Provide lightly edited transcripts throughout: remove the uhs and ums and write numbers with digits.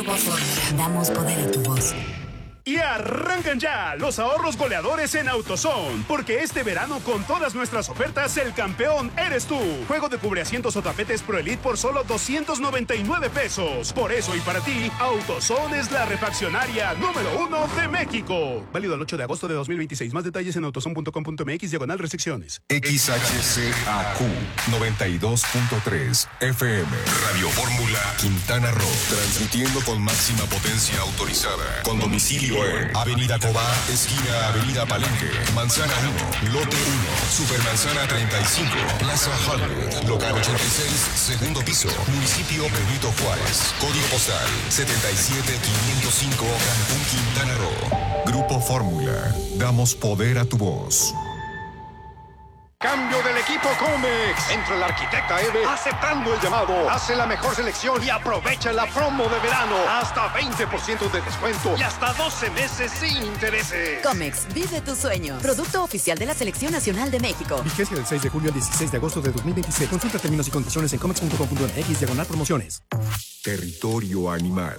Grupo Fórmula. Damos poder a tu voz. Y arrancan ya los ahorros goleadores en AutoZone, porque este verano con todas nuestras ofertas el campeón eres tú. Juego de cubreasientos o tapetes Pro Elite por solo 299 pesos. Por eso y para ti, AutoZone es la refaccionaria número 1 de México. Válido el 8 de agosto de 2026. Más detalles en autozone.com.mx/restricciones. XHCAQ 92.3 FM Radio Fórmula Quintana Roo, transmitiendo con máxima potencia autorizada, con domicilio en Avenida Cobá, esquina Avenida Palenque, Manzana 1, Lote 1, Supermanzana 35, Plaza Hollywood, Local 86, segundo piso, Municipio Benito Juárez, Código postal 77505, Cancún, Quintana Roo. Grupo Fórmula, damos poder a tu voz. Cambio del equipo Comex. Entra el arquitecta Eve aceptando el llamado. Hace la mejor selección y aprovecha la promo de verano. Hasta 20% de descuento y hasta 12 meses sin intereses. Comex, vive tu sueño. Producto oficial de la Selección Nacional de México. Vigencia del 6 de julio al 16 de agosto de 2026. Consulta términos y condiciones en comex.com.mx/promociones. Territorio animal.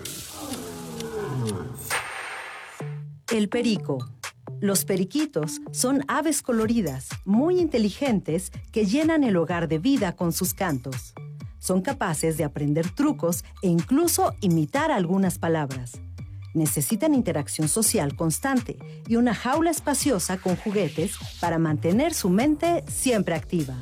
El perico. Los periquitos son aves coloridas, muy inteligentes, que llenan el hogar de vida con sus cantos. Son capaces de aprender trucos e incluso imitar algunas palabras. Necesitan interacción social constante y una jaula espaciosa con juguetes para mantener su mente siempre activa.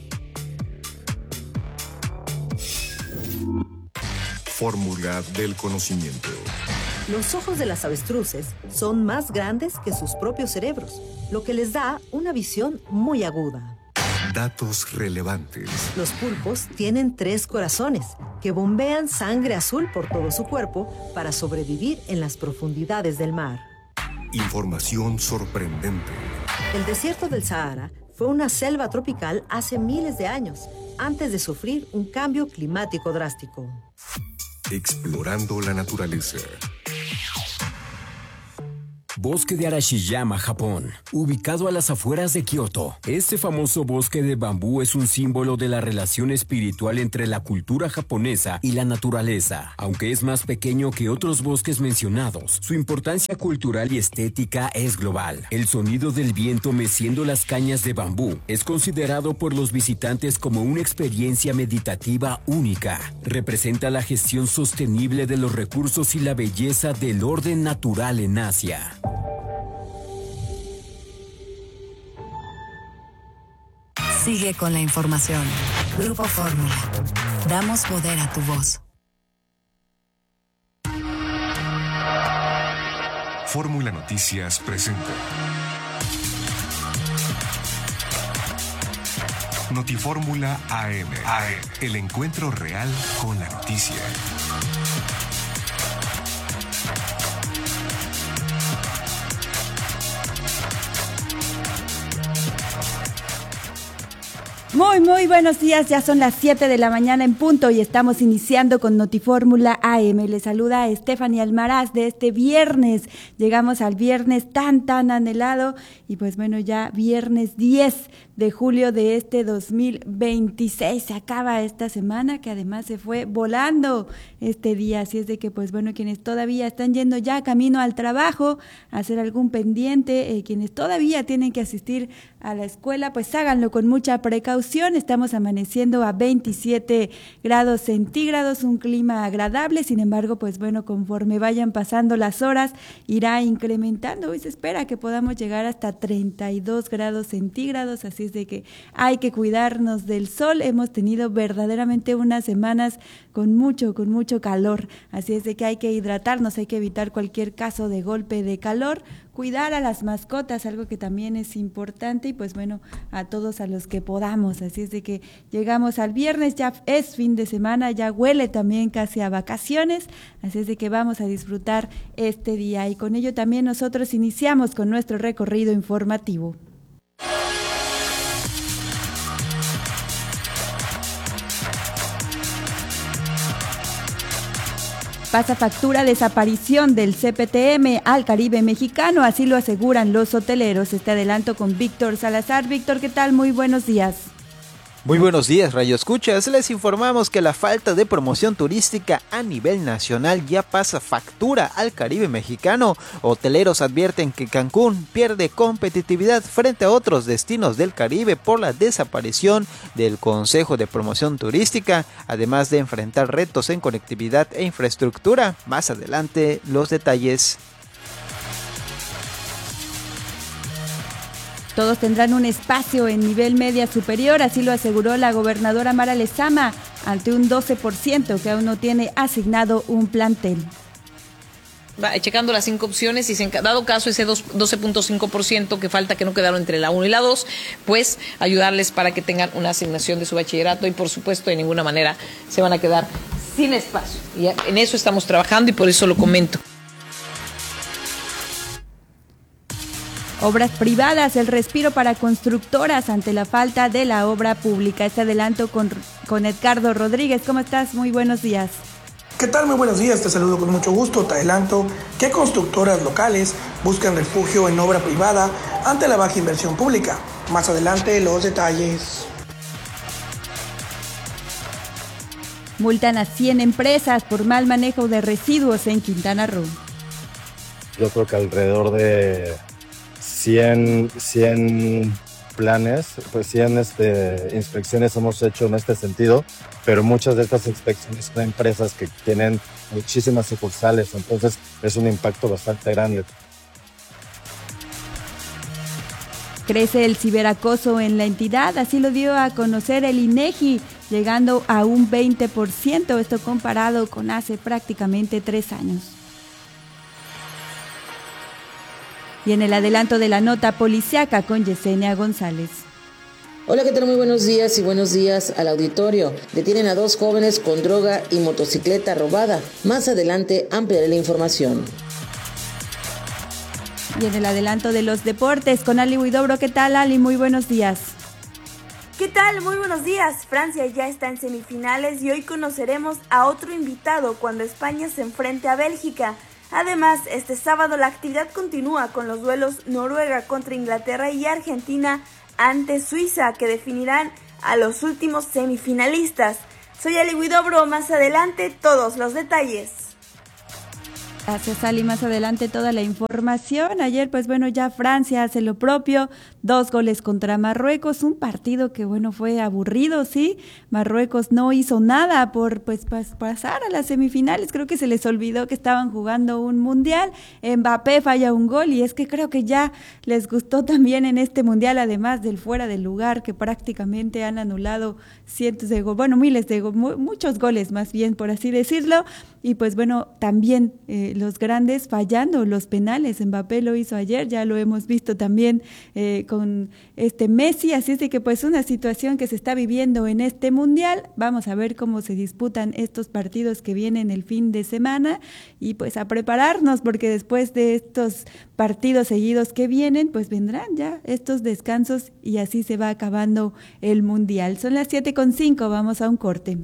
Fórmula del conocimiento. Los ojos de las avestruces son más grandes que sus propios cerebros, lo que les da una visión muy aguda. Datos relevantes. Los pulpos tienen 3 corazones que bombean sangre azul por todo su cuerpo para sobrevivir en las profundidades del mar. Información sorprendente. El desierto del Sahara fue una selva tropical hace miles de años, antes de sufrir un cambio climático drástico. Explorando la naturaleza. Bosque de Arashiyama, Japón, ubicado a las afueras de Kioto. Este famoso bosque de bambú es un símbolo de la relación espiritual entre la cultura japonesa y la naturaleza. Aunque es más pequeño que otros bosques mencionados, su importancia cultural y estética es global. El sonido del viento meciendo las cañas de bambú es considerado por los visitantes como una experiencia meditativa única. Representa la gestión sostenible de los recursos y la belleza del orden natural en Asia. Sigue con la información. Grupo Fórmula. Damos poder a tu voz. Fórmula Noticias presenta Notifórmula AM. El encuentro real con la noticia. Muy buenos días, ya son las 7 de la mañana en punto y estamos iniciando con Notifórmula AM. Les saluda Stephanie Almaraz de este viernes. Llegamos al viernes tan anhelado y pues bueno, ya viernes 10 de julio de este 2026. Se acaba esta semana que además se fue volando este día, así es de que pues bueno, quienes todavía están yendo ya camino al trabajo, a hacer algún pendiente, quienes todavía tienen que asistir a la escuela, pues háganlo con mucha precaución. Estamos amaneciendo a 27 grados centígrados, un clima agradable, sin embargo, pues bueno, conforme vayan pasando las horas, irá incrementando. Hoy se espera que podamos llegar hasta 32 grados centígrados, así es de que hay que cuidarnos del sol. Hemos tenido verdaderamente unas semanas con mucho calor, así es de que hay que hidratarnos, hay que evitar cualquier caso de golpe de calor, cuidar a las mascotas, algo que también es importante, y pues bueno, a todos a los que podamos. Así es de que llegamos al viernes, ya es fin de semana, ya huele también casi a vacaciones, así es de que vamos a disfrutar este día, y con ello también nosotros iniciamos con nuestro recorrido informativo. Pasa factura desaparición del CPTM al Caribe mexicano, así lo aseguran los hoteleros. Este adelanto con Víctor Salazar. Víctor, ¿qué tal? Muy buenos días. Muy buenos días, Radio Escuchas. Les informamos que la falta de promoción turística a nivel nacional ya pasa factura al Caribe mexicano. Hoteleros advierten que Cancún pierde competitividad frente a otros destinos del Caribe por la desaparición del Consejo de Promoción Turística, además de enfrentar retos en conectividad e infraestructura. Más adelante, los detalles. Todos tendrán un espacio en nivel media superior, así lo aseguró la gobernadora Mara Lezama, ante un 12% que aún no tiene asignado un plantel. Checando las 5 opciones y dado caso ese 12.5% que falta, que no quedaron entre la 1 y la 2, pues ayudarles para que tengan una asignación de su bachillerato y por supuesto de ninguna manera se van a quedar sin espacio. Y en eso estamos trabajando y por eso lo comento. Obras privadas, el respiro para constructoras ante la falta de la obra pública. Este adelanto con Edgardo Rodríguez. ¿Cómo estás? Muy buenos días. ¿Qué tal? Muy buenos días, te saludo con mucho gusto. Te adelanto que constructoras locales buscan refugio en obra privada ante la baja inversión pública. Más adelante los detalles. Multan a 100 empresas por mal manejo de residuos en Quintana Roo. Yo creo que alrededor de 100 planes, pues 100 inspecciones hemos hecho en este sentido, pero muchas de estas inspecciones son empresas que tienen muchísimas sucursales, entonces es un impacto bastante grande. Crece el ciberacoso en la entidad, así lo dio a conocer el INEGI, llegando a un 20%, esto comparado con hace prácticamente 3 años. Y en el adelanto de la nota policiaca con Yesenia González. Hola, ¿qué tal? Muy buenos días y buenos días al auditorio. Detienen a 2 jóvenes con droga y motocicleta robada. Más adelante ampliaré la información. Y en el adelanto de los deportes con Ali Huidobro. ¿Qué tal, Ali? Muy buenos días. ¿Qué tal? Muy buenos días. Francia ya está en semifinales y hoy conoceremos a otro invitado cuando España se enfrente a Bélgica. Además, este sábado la actividad continúa con los duelos Noruega contra Inglaterra y Argentina ante Suiza, que definirán a los últimos semifinalistas. Soy Ali Huidobro, más adelante todos los detalles. Gracias, Ali. Más adelante toda la información. Ayer, pues bueno, ya Francia hace lo propio, 2 goles contra Marruecos, un partido que bueno, fue aburrido, sí. Marruecos no hizo nada por pues pasar a las semifinales. Creo que se les olvidó que estaban jugando un mundial. Mbappé falla un gol y es que creo que ya les gustó también en este mundial, además del fuera del lugar, que prácticamente han anulado cientos de goles, bueno, miles de goles, muchos goles más bien, por así decirlo. Y pues bueno, también los grandes fallando los penales. Mbappé lo hizo ayer, ya lo hemos visto también con Messi, así es de que pues una situación que se está viviendo en este mundial. Vamos a ver cómo se disputan estos partidos que vienen el fin de semana y pues a prepararnos, porque después de estos partidos seguidos que vienen, pues vendrán ya estos descansos y así se va acabando el mundial. Son las 7:05, vamos a un corte.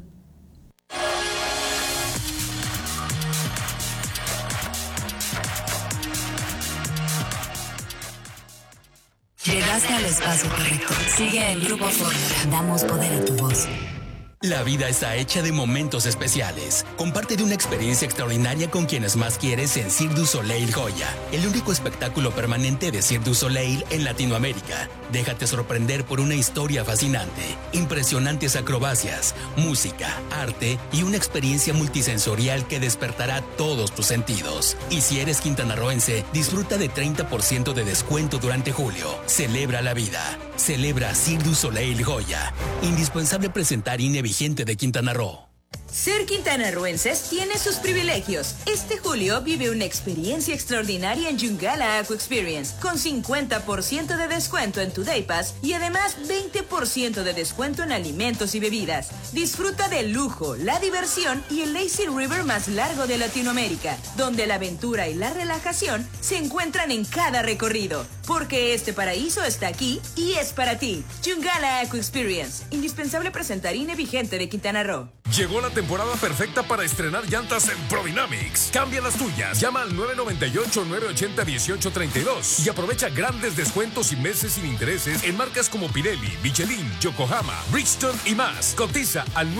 Llegaste al espacio correcto. Sigue el Grupo Fórmula. Damos poder a tu voz. La vida está hecha de momentos especiales. Comparte de una experiencia extraordinaria con quienes más quieres en Cirque du Soleil Joya, el único espectáculo permanente de Cirque du Soleil en Latinoamérica. Déjate sorprender por una historia fascinante, impresionantes acrobacias, música, arte y una experiencia multisensorial que despertará todos tus sentidos. Y si eres quintanarroense, disfruta de 30% de descuento durante julio. Celebra la vida. Celebra Cirque du Soleil Joya. Indispensable presentar INE vigente de Quintana Roo. Ser quintanarroenses tiene sus privilegios. Este julio vive una experiencia extraordinaria en Yungala Aqua Experience, con 50% de descuento en tu Day Pass y además 20% de descuento en alimentos y bebidas. Disfruta del lujo, la diversión y el lazy river más largo de Latinoamérica, donde la aventura y la relajación se encuentran en cada recorrido. porque este paraíso está aquí y es para ti. Yungala Aqua Experience, indispensable presentar INE vigente de Quintana Roo. Llegó la temporada perfecta para estrenar llantas en Prodynamics. Cambia las tuyas. Llama al 998-980-1832 y aprovecha grandes descuentos y meses sin intereses en marcas como Pirelli, Michelin, Yokohama, Bridgestone y más. Cotiza al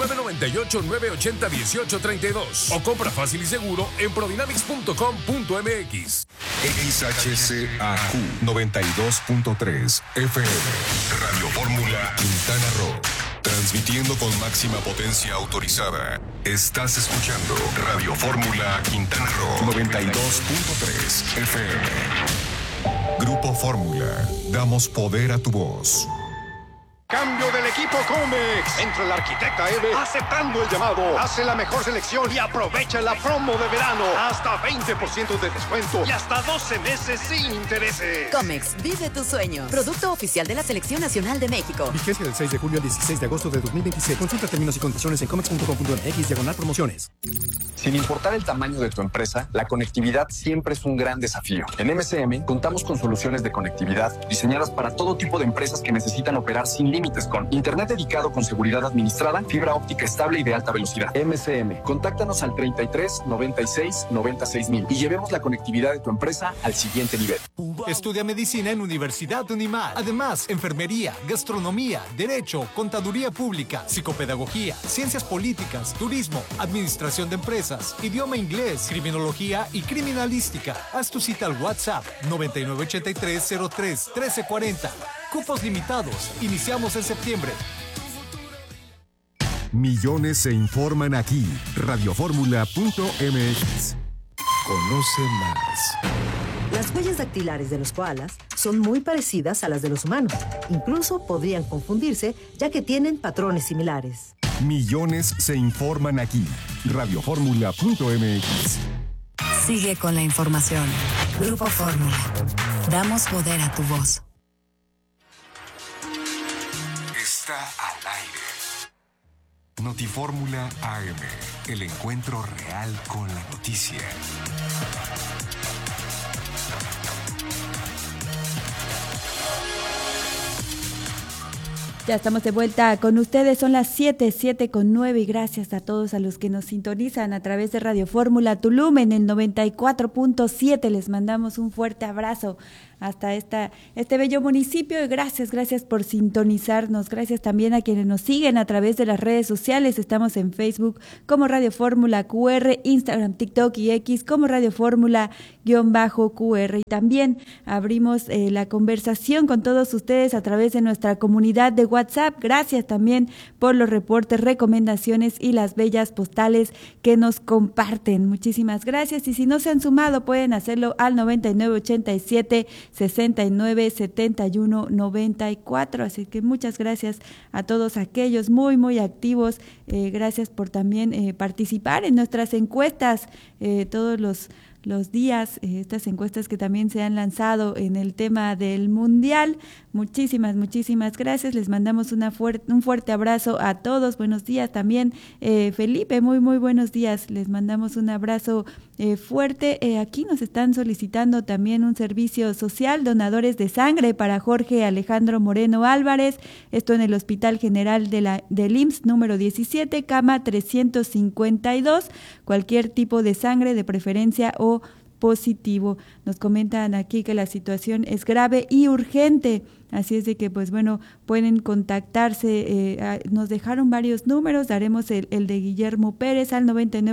998-980-1832 o compra fácil y seguro en prodynamics.com.mx. XHCAQ 92.3 FM Radio Fórmula Quintana Roo. Transmitiendo con máxima potencia autorizada. Estás escuchando Radio Fórmula Quintana Roo 92.3 FM. Grupo Fórmula. Damos poder a tu voz. Cambio del equipo Comex. Entra el arquitecta Eve aceptando el llamado. Hace la mejor selección y aprovecha la promo de verano. Hasta 20% de descuento y hasta 12 meses sin intereses. Comex, vive tu sueño. Producto oficial de la Selección Nacional de México. Vigencia del 6 de julio al 16 de agosto de 2026. Consulta términos y condiciones en comex.com.mx/promociones. Sin importar el tamaño de tu empresa, la conectividad siempre es un gran desafío. En MCM contamos con soluciones de conectividad diseñadas para todo tipo de empresas que necesitan operar sin límites, con internet dedicado con seguridad administrada, fibra óptica estable y de alta velocidad. MCM, contáctanos al 33 96 96 mil y llevemos la conectividad de tu empresa al siguiente nivel. Estudia medicina en Universidad Unimal. Además, enfermería, gastronomía, derecho, contaduría pública, psicopedagogía, ciencias políticas, turismo, administración de empresas, idioma inglés, criminología y criminalística. Haz tu cita al WhatsApp 9983031340. Cupos limitados. Iniciamos en septiembre. Millones se informan aquí. Radioformula.mx. Conoce más. Las huellas dactilares de los koalas son muy parecidas a las de los humanos. Incluso podrían confundirse, ya que tienen patrones similares. Millones se informan aquí. Radioformula.mx. Sigue con la información. Grupo Fórmula. Damos poder a tu voz. Está al aire. Notifórmula AM. El encuentro real con la noticia. Ya estamos de vuelta con ustedes, son las 7:09 y gracias a todos a los que nos sintonizan a través de Radio Fórmula Tulum en el 94.7. Les mandamos un fuerte abrazo hasta este bello municipio y gracias por sintonizarnos. Gracias también a quienes nos siguen a través de las redes sociales. Estamos en Facebook como Radio Fórmula QR, Instagram, TikTok y X como Radio Fórmula-QR. Y también abrimos la conversación con todos ustedes a través de nuestra comunidad de WhatsApp. Gracias también por los reportes, recomendaciones y las bellas postales que nos comparten. Muchísimas gracias. Y si no se han sumado, pueden hacerlo al 9987-697194. Así que muchas gracias a todos aquellos muy activos. Gracias por también participar en nuestras encuestas todos los días, estas encuestas que también se han lanzado en el tema del Mundial. Muchísimas gracias. Les mandamos un fuerte abrazo a todos. Buenos días también, Felipe, muy buenos días. Les mandamos un abrazo fuerte. Aquí nos están solicitando también un servicio social, donadores de sangre para Jorge Alejandro Moreno Álvarez. Esto en el Hospital General del IMSS número 17, cama 352. Cualquier tipo de sangre, de preferencia o positivo. Nos comentan aquí que la situación es grave y urgente. Así es de que, pues bueno, pueden contactarse. Nos dejaron varios números. Daremos el de Guillermo Pérez al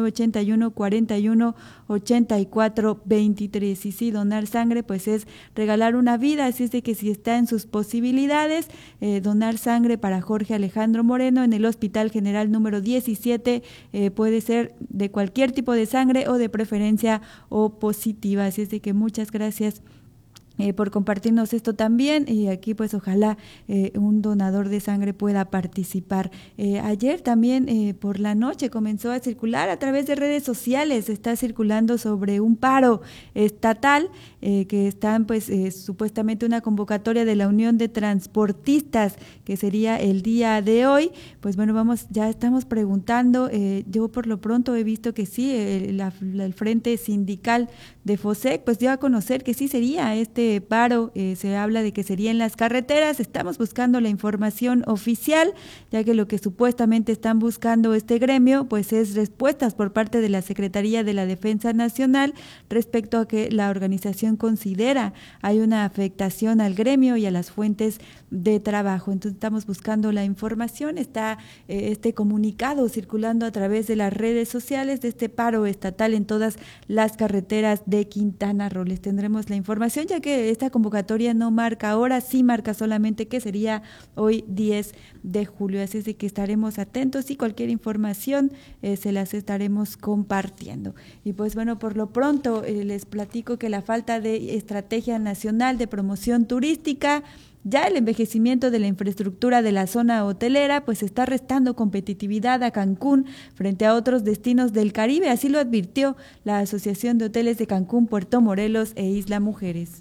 9981-41-84-23. Y sí, donar sangre, pues es regalar una vida. Así es de que si está en sus posibilidades, donar sangre para Jorge Alejandro Moreno en el Hospital General número 17, puede ser de cualquier tipo de sangre o de preferencia o positiva. Así es de que muchas gracias por compartirnos esto también, y aquí pues ojalá un donador de sangre pueda participar. Ayer también por la noche comenzó a circular a través de redes sociales, está circulando sobre un paro estatal que están pues supuestamente una convocatoria de la Unión de Transportistas que sería el día de hoy. Pues bueno, ya estamos preguntando, yo por lo pronto he visto que sí, el Frente Sindical de FOSEC pues dio a conocer que sí sería este este paro se habla de que sería en las carreteras. Estamos buscando la información oficial, ya que lo que supuestamente están buscando este gremio pues es respuestas por parte de la Secretaría de la Defensa Nacional respecto a que la organización considera hay una afectación al gremio y a las fuentes de trabajo. Entonces estamos buscando la información. Está este comunicado circulando a través de las redes sociales de este paro estatal en todas las carreteras de Quintana Roo. Les tendremos la información, ya que esta convocatoria no marca hora, sí marca solamente que sería hoy 10 de julio. Así es de que estaremos atentos y cualquier información se las estaremos compartiendo. Y pues bueno, por lo pronto les platico que la falta de estrategia nacional de promoción turística, ya el envejecimiento de la infraestructura de la zona hotelera pues está restando competitividad a Cancún frente a otros destinos del Caribe, así lo advirtió la Asociación de Hoteles de Cancún, Puerto Morelos e Isla Mujeres.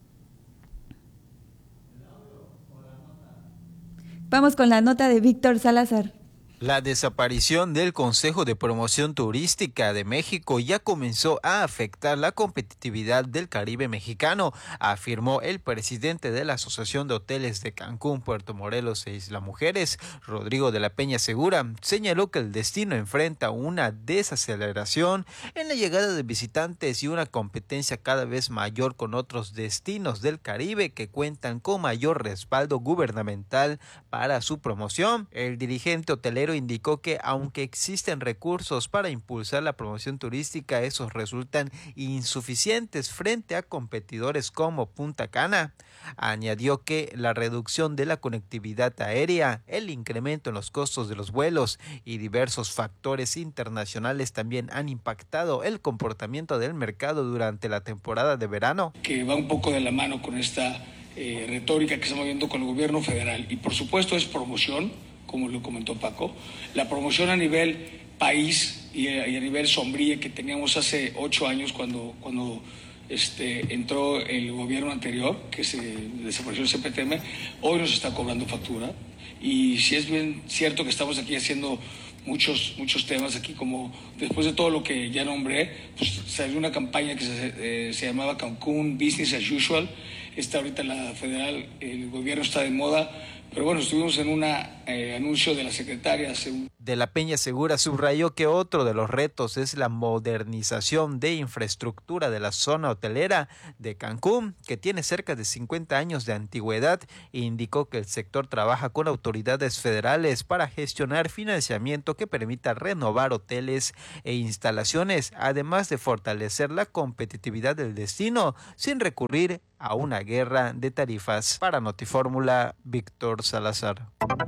Vamos con la nota de Víctor Salazar. La desaparición del Consejo de Promoción Turística de México ya comenzó a afectar la competitividad del Caribe mexicano, afirmó el presidente de la Asociación de Hoteles de Cancún, Puerto Morelos e Isla Mujeres, Rodrigo de la Peña Segura. Señaló que el destino enfrenta una desaceleración en la llegada de visitantes y una competencia cada vez mayor con otros destinos del Caribe que cuentan con mayor respaldo gubernamental para su promoción. El dirigente hotelero indicó que aunque existen recursos para impulsar la promoción turística, esos resultan insuficientes frente a competidores como Punta Cana. Añadió que la reducción de la conectividad aérea, el incremento en los costos de los vuelos y diversos factores internacionales también han impactado el comportamiento del mercado durante la temporada de verano. Que va un poco de la mano con esta retórica que estamos viendo con el gobierno federal, y por supuesto es promoción, como lo comentó Paco, la promoción a nivel país y a nivel sombría que teníamos hace 8 años cuando entró el gobierno anterior, que se desapareció el CPTM, hoy nos está cobrando factura. Y si es bien cierto que estamos aquí haciendo muchos temas aquí, como después de todo lo que ya nombré, pues salió una campaña que se llamaba Cancún Business as Usual. Está ahorita la federal, el gobierno está de moda, pero bueno, estuvimos en un anuncio de la secretaria. De la Peña Segura subrayó que otro de los retos es la modernización de infraestructura de la zona hotelera de Cancún, que tiene cerca de 50 años de antigüedad, e indicó que el sector trabaja con autoridades federales para gestionar financiamiento que permita renovar hoteles e instalaciones, además de fortalecer la competitividad del destino sin recurrir a una guerra de tarifas. Para Notifórmula, Víctor Salazar.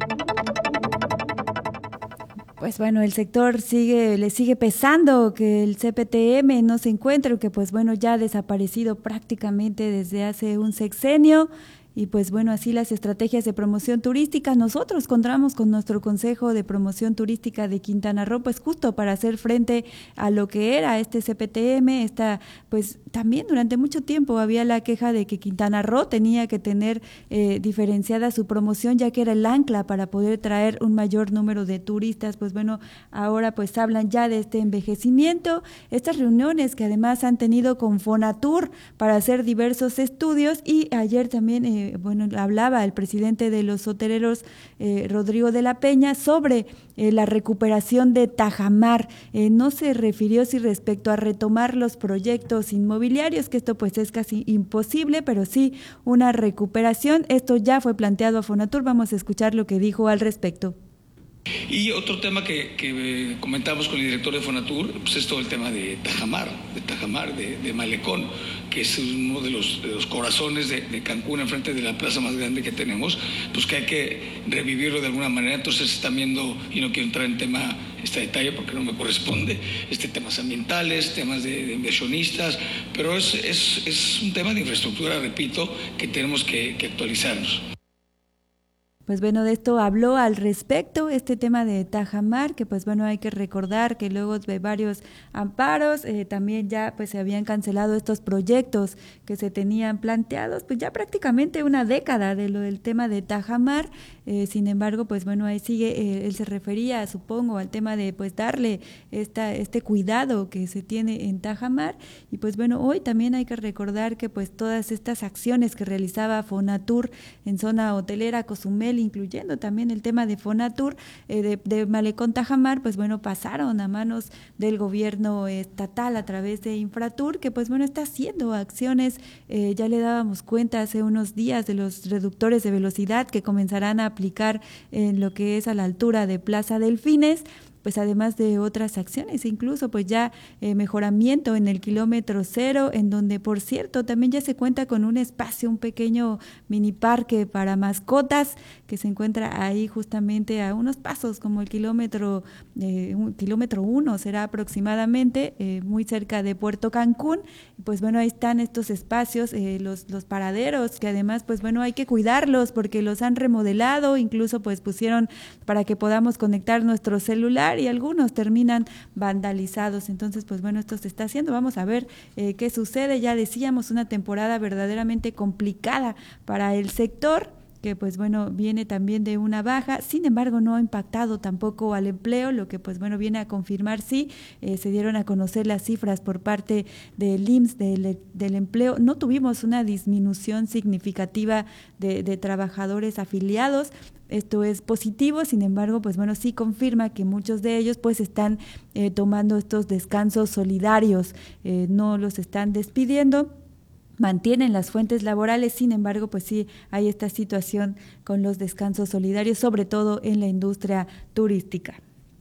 Pues bueno, el sector le sigue pesando que el CPTM no se encuentre, que pues bueno, ya ha desaparecido prácticamente desde hace un sexenio. Y pues bueno, así las estrategias de promoción turística. Nosotros contamos con nuestro Consejo de Promoción Turística de Quintana Roo, pues justo para hacer frente a lo que era este CPTM. Pues también durante mucho tiempo había la queja de que Quintana Roo tenía que tener diferenciada su promoción, ya que era el ancla para poder traer un mayor número de turistas. Pues bueno, ahora pues hablan ya de este envejecimiento, estas reuniones que además han tenido con Fonatur para hacer diversos estudios. Y ayer también hablaba el presidente de los hoteleros, Rodrigo de la Peña, sobre la recuperación de Tajamar. No se refirió respecto a retomar los proyectos inmobiliarios, que esto pues es casi imposible, pero sí una recuperación. Esto ya fue planteado a Fonatur. Vamos a escuchar lo que dijo al respecto. Y otro tema que comentamos con el director de Fonatur, pues es todo el tema de Tajamar, de Malecón, que es uno de los corazones de Cancún, enfrente de la plaza más grande que tenemos, pues que hay que revivirlo de alguna manera. Entonces están viendo, y no quiero entrar en este detalle porque no me corresponde, temas ambientales, temas de inversionistas, pero es un tema de infraestructura, repito, que tenemos que actualizarnos. Pues bueno, de esto habló al respecto este tema de Tajamar, que pues bueno, hay que recordar que luego de varios amparos también ya pues se habían cancelado estos proyectos que se tenían planteados, pues ya prácticamente una década de lo del tema de Tajamar. Sin embargo, pues bueno, ahí sigue, él se refería, supongo, al tema de pues darle este cuidado que se tiene en Tajamar. Y pues bueno, hoy también hay que recordar que pues todas estas acciones que realizaba Fonatur en zona hotelera Cozumel, incluyendo también el tema de Fonatur, de Malecón Tajamar, pues bueno, pasaron a manos del gobierno estatal a través de Infratur, que pues bueno, está haciendo acciones, ya le dábamos cuenta hace unos días de los reductores de velocidad que comenzarán a aplicar en lo que es a la altura de Plaza Delfines, pues además de otras acciones, incluso pues ya mejoramiento en el kilómetro 0, en donde por cierto también ya se cuenta con un espacio, un pequeño mini parque para mascotas que se encuentra ahí justamente a unos pasos como el kilómetro 1 será aproximadamente, muy cerca de Puerto Cancún. Pues bueno, ahí están estos espacios, los paraderos, que además pues bueno, hay que cuidarlos porque los han remodelado, incluso pues pusieron para que podamos conectar nuestro celular y algunos terminan vandalizados. Entonces pues bueno, esto se está haciendo, vamos a ver qué sucede. Ya decíamos, una temporada verdaderamente complicada para el sector, que pues bueno, viene también de una baja, sin embargo no ha impactado tampoco al empleo, lo que pues bueno, viene a confirmar, sí, se dieron a conocer las cifras por parte del IMSS del empleo, no tuvimos una disminución significativa de trabajadores afiliados. Esto es positivo, sin embargo, pues bueno, sí confirma que muchos de ellos pues están tomando estos descansos solidarios, no los están despidiendo, mantienen las fuentes laborales, sin embargo, pues sí hay esta situación con los descansos solidarios, sobre todo en la industria turística.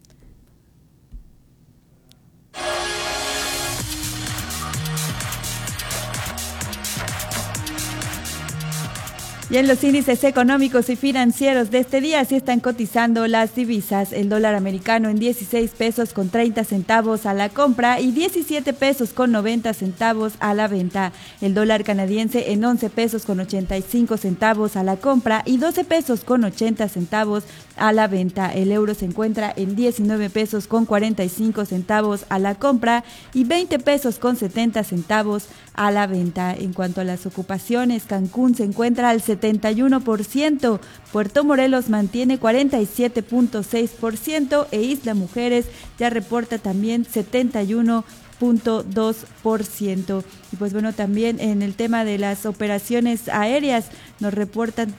Y en los índices económicos y financieros de este día sí están cotizando las divisas. El dólar americano en 16 pesos con 30 centavos a la compra y 17 pesos con 90 centavos a la venta. El dólar canadiense en 11 pesos con 85 centavos a la compra y 12 pesos con 80 centavos a la venta. El euro se encuentra en 19 pesos con 45 centavos a la compra y 20 pesos con 70 centavos a la venta. En cuanto a las ocupaciones, Cancún se encuentra al 71%, Puerto Morelos mantiene 47.6% e Isla Mujeres ya reporta también 71.2%. Y pues bueno, también en el tema de las operaciones aéreas nos reportan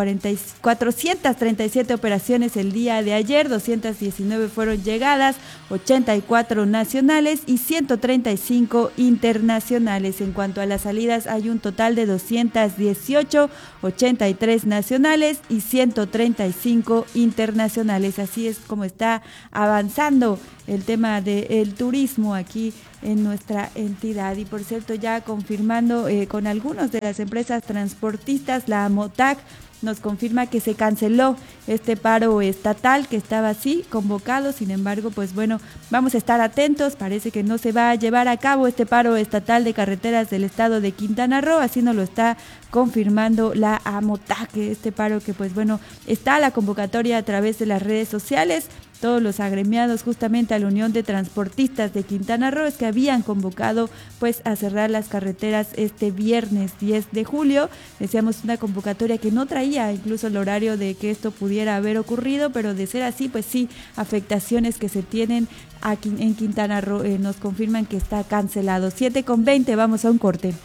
437 operaciones el día de ayer, 219 fueron llegadas, 84 nacionales y 135 internacionales. En cuanto a las salidas, hay un total de 218, 83 nacionales y 135 internacionales. Así es como está avanzando el tema del turismo aquí en nuestra entidad. Y por cierto, ya confirmando con algunas de las empresas transportistas, la AMOTAC nos confirma que se canceló este paro estatal que estaba así convocado. Sin embargo, pues bueno, vamos a estar atentos. Parece que no se va a llevar a cabo este paro estatal de carreteras del estado de Quintana Roo, así nos lo está confirmando la AMOTAC, este paro que pues bueno, está a la convocatoria a través de las redes sociales. Todos los agremiados justamente a la Unión de Transportistas de Quintana Roo es que habían convocado pues a cerrar las carreteras este viernes 10 de julio. Decíamos una convocatoria que no traía incluso el horario de que esto pudiera haber ocurrido, pero de ser así, pues sí, afectaciones que se tienen aquí en Quintana Roo nos confirman que está cancelado. 7:20, vamos a un corte.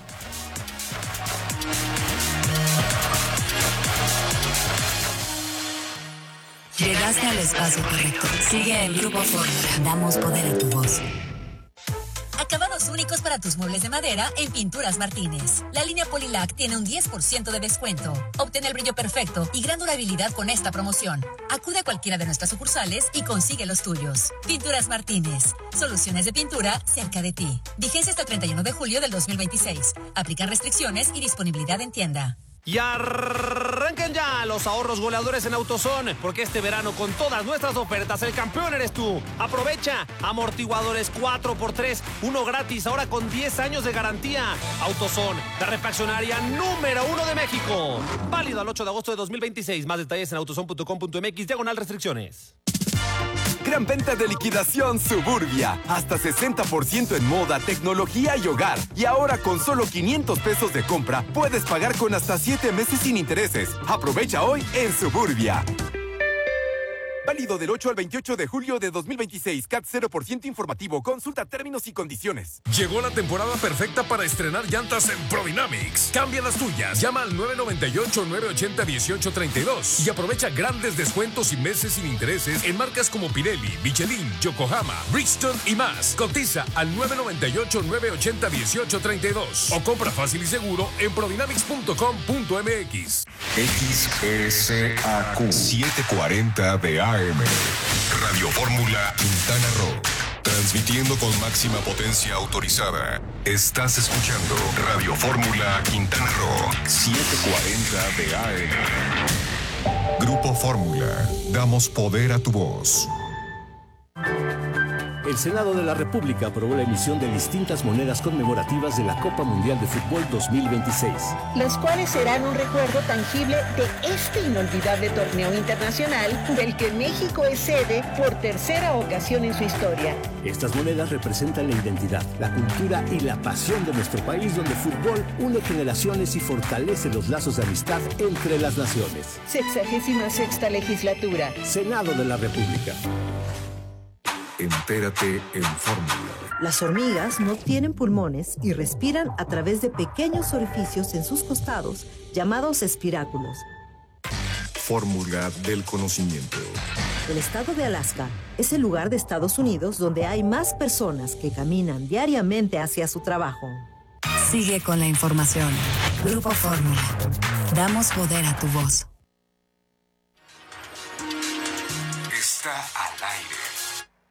Llegaste al espacio correcto. Sigue el Grupo Fórmula. Damos poder a tu voz. Acabados únicos para tus muebles de madera en Pinturas Martínez. La línea Polilac tiene un 10% de descuento. Obtén el brillo perfecto y gran durabilidad con esta promoción. Acude a cualquiera de nuestras sucursales y consigue los tuyos. Pinturas Martínez. Soluciones de pintura cerca de ti. Vigencia hasta el 31 de julio del 2026. Aplican restricciones y disponibilidad en tienda. Y arranca Arranquen ya los ahorros goleadores en AutoZone, porque este verano con todas nuestras ofertas el campeón eres tú. Aprovecha amortiguadores 4x3, uno gratis, ahora con 10 años de garantía. AutoZone, la refaccionaria número 1 de México. Válido al 8 de agosto de 2026. Más detalles en autozone.com.mx/restricciones. Gran venta de liquidación Suburbia. Hasta 60% en moda, tecnología y hogar. Y ahora con solo 500 pesos de compra, puedes pagar con hasta 7 meses sin intereses. Aprovecha hoy en Suburbia. Válido del 8 al 28 de julio de 2026. CAT 0% informativo. Consulta términos y condiciones. Llegó la temporada perfecta para estrenar llantas en Prodynamics. Cambia las tuyas. Llama al 998-980-1832 y aprovecha grandes descuentos y meses sin intereses en marcas como Pirelli, Michelin, Yokohama, Bridgestone y más. Cotiza al 998-980-1832 o compra fácil y seguro en prodynamics.com.mx. XSAQ 740 de AM. Radio Fórmula Quintana Roo. Transmitiendo con máxima potencia autorizada. Estás escuchando Radio Fórmula Quintana Roo 740 de AM. Grupo Fórmula. Damos poder a tu voz. El Senado de la República aprobó la emisión de distintas monedas conmemorativas de la Copa Mundial de Fútbol 2026. Las cuales serán un recuerdo tangible de este inolvidable torneo internacional del que México es sede por tercera ocasión en su historia. Estas monedas representan la identidad, la cultura y la pasión de nuestro país, donde el fútbol une generaciones y fortalece los lazos de amistad entre las naciones. 66ª legislatura. Senado de la República. Entérate en Fórmula. Las hormigas no tienen pulmones y respiran a través de pequeños orificios en sus costados, llamados espiráculos. Fórmula del conocimiento. El estado de Alaska es el lugar de Estados Unidos donde hay más personas que caminan diariamente hacia su trabajo. Sigue con la información. Grupo Fórmula. Damos poder a tu voz. Está al aire.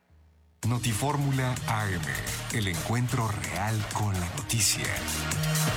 Notifórmula AM, el encuentro real con la noticia.